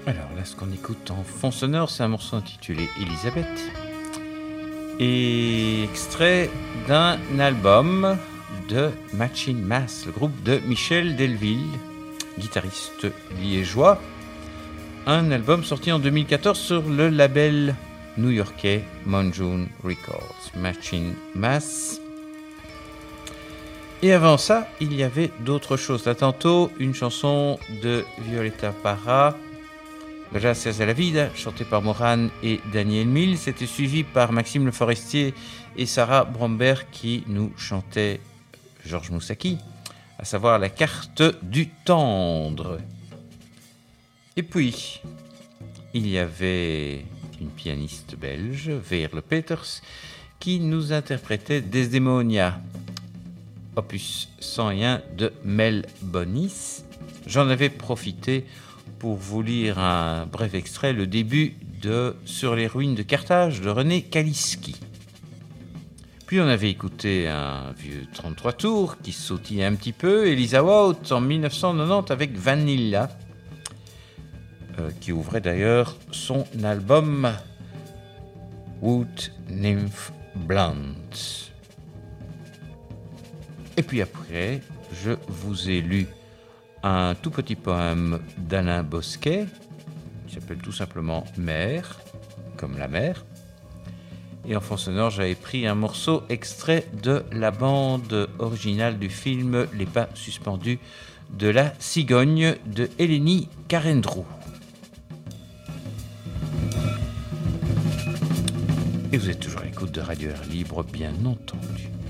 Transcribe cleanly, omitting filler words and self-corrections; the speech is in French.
Alors là, ce qu'on écoute en fond sonore, c'est un morceau intitulé Elisabeth et extrait d'un album de Matching Mass, le groupe de Michel Delville, guitariste liégeois. Un album sorti en 2014 sur le label new-yorkais Monjune Records, Matching Mass. Et avant ça, il y avait d'autres choses. Là, tantôt, une chanson de Violeta Parra, Gracias a la vida, chantée par Morane et Daniel Mills. C'était suivi par Maxime Le Forestier et Sarah Bromberg qui nous chantaient Georges Moussaki, à savoir La carte du tendre. Et puis, il y avait une pianiste belge, Veerle Peters, qui nous interprétait Desdemonia, opus 101 de Mel Bonis. J'en avais profité pour vous lire un bref extrait, le début de Sur les ruines de Carthage de René Kaliski. Puis on avait écouté un vieux 33 tours qui sautillait un petit peu, Elisa Wout en 1990 avec Vanilla, qui ouvrait d'ailleurs son album Wood Nymph Blonde. Et puis après, je vous ai lu un tout petit poème d'Alain Bosquet, qui s'appelle tout simplement Mer, comme la mer. Et en fond sonore, j'avais pris un morceau extrait de la bande originale du film Les pas suspendus de la cigogne de Eleni Karendrou. Et vous êtes toujours à l'écoute de Radio Air Libre, bien entendu.